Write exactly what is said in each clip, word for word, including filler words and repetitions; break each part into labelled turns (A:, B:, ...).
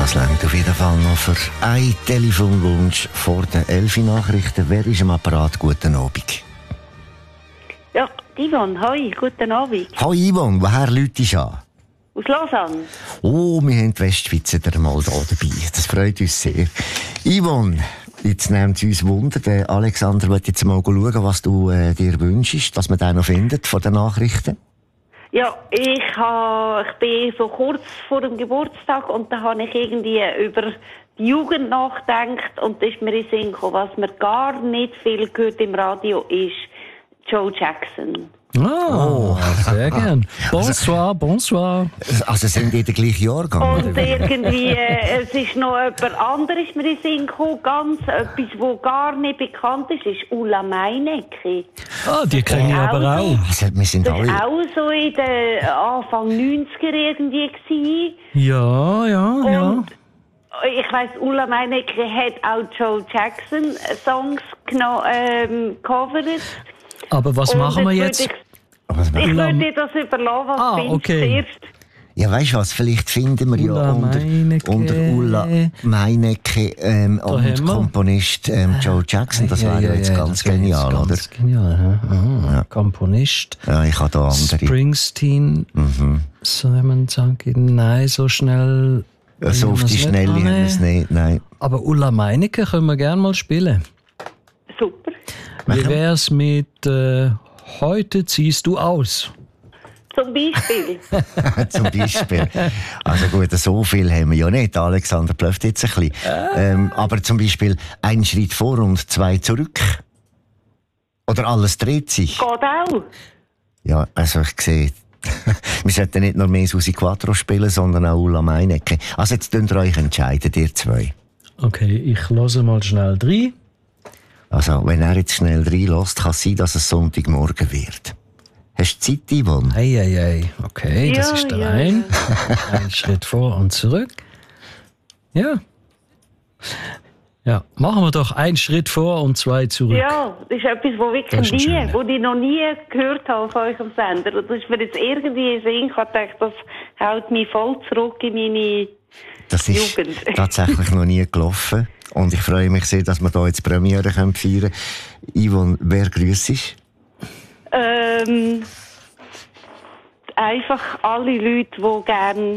A: Das reicht auf jeden Fall noch für einen Telefonwunsch vor den elf Nachrichten. Wer ist am Apparat? Guten Abend.
B: Ja, Yvonne, hoi, guten Abend.
A: Hoi Yvonne, woher läutest du an?
B: Aus Lausanne.
A: Oh, wir haben die Westschweizer wieder mal da dabei. Das freut uns sehr. Yvonne, jetzt nimmt es uns Wunder. Der Alexander wird jetzt mal schauen, was du äh, dir wünschst, dass man den noch findet vor den Nachrichten.
B: Ja, ich, ha, ich bin so kurz vor dem Geburtstag und da habe ich irgendwie über die Jugend nachgedacht und da ist mir in den Sinn gekommen, was man gar nicht viel gehört im Radio ist Joe Jackson.
C: Oh, sehr gern. Bonsoir, bonsoir.
A: Also sind die der gleichen Jahrgang?
B: Und irgendwie, äh, es ist noch jemand anderes mir in den Sinn gekommen, ganz etwas, was gar nicht bekannt ist, ist Ulla Meinecke.
C: Ah, die kenne ich aber auch.
A: Also, wir sind
B: Das
A: alle...
B: war auch so in den Anfang neunziger irgendwie gewesen.
C: Ja, ja, ja.
B: Und ich weiss, Ulla Meinecke hat auch Joe Jackson Songs geno- ähm, gecovert.
C: Aber was
B: Und
C: machen wir
B: jetzt
C: jetzt?
B: würd Ich, ich würde dir das überlassen, was
C: Ah,
B: findest du
C: okay.
B: zuerst?
A: Ja, weißt du was, vielleicht finden wir
C: Ulla
A: ja unter,
C: Meinecke.
A: unter Ulla Meinecke ähm,
C: haben
A: und
C: wir.
A: Komponist ähm, Joe Jackson. Das wäre ja, jetzt ganz
C: das wäre
A: genial,
C: jetzt
A: oder?
C: Ganz genial, ja. Ah, Komponist.
A: Ja, ich habe da andere.
C: Springsteen.
A: Mhm.
C: Simon Zanki. Nein, so schnell.
A: Ja, so auf die Schnelle haben wir es nicht, nein.
C: Aber Ulla Meinecke können wir gerne mal spielen.
B: Super.
C: Wie wär's mit äh, Heute ziehst du aus?
B: Zum Beispiel.
A: Zum Beispiel. Also gut, so viel haben wir ja nicht. Alexander blöfft jetzt ein bisschen. Ähm, aber zum Beispiel ein Schritt vor und zwei zurück. Oder alles dreht sich.
B: Geht auch.
A: Ja, also ich sehe, wir sollten nicht nur mehr Susi Quattro spielen, sondern auch Ulla Meinecke. Also jetzt könnt ihr euch entscheiden, ihr zwei.
C: Okay, ich höre mal schnell rein.
A: Also, wenn er jetzt schnell reinlässt, kann es sein, dass es Sonntagmorgen wird. Hast du Zeit, Yvonne?
C: Ei, ei, ei. Okay, das
B: Ja,
C: ist der
B: ja,
C: ein. Ein Schritt vor und zurück. Ja. Ja, machen wir doch einen Schritt vor und zwei zurück.
B: Ja, das ist etwas, wo
C: Das
B: wirklich
C: ist ein
B: nie,
C: schöner.
B: wo ich noch nie gehört habe auf eurem Sender. Und das ist mir jetzt irgendwie in den Sinn gekommen. Ich dachte, das hält mich voll zurück in meine
A: Das ist
B: Jugend.
A: tatsächlich noch nie gelaufen. Und ich freue mich sehr, dass wir hier jetzt Premiere feiern können. Yvonne, wer grüssest?
B: Ähm, einfach alle Leute, die gerne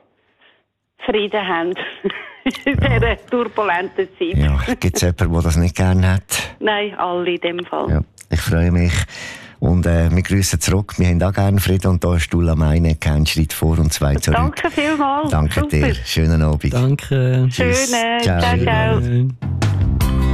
B: Frieden haben. In dieser turbulenten Zeit.
A: Ja, gibt es jemanden, der das nicht gerne hat?
B: Nein, alle in dem Fall.
A: Ja, ich freue mich. Und äh, wir grüßen zurück. Wir haben auch gerne Frieden. Und da ist Ulla Meinecke, einen Schritt vor und zwei zurück.
B: Danke vielmals.
A: Danke
B: Super.
A: dir. Schönen Abend.
C: Danke.
B: Schöne.
A: Ciao.
B: Ciao, ciao.
C: Ciao.